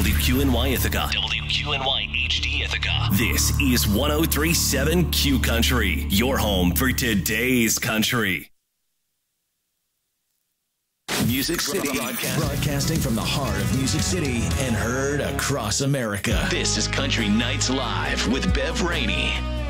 WQNY Ithaca. WQNY HD Ithaca. This is 103.7 Q Country, your home for today's country. Music City, broadcasting from the heart of Music City and heard across America. This is Country Nights Live with Bev Rainey.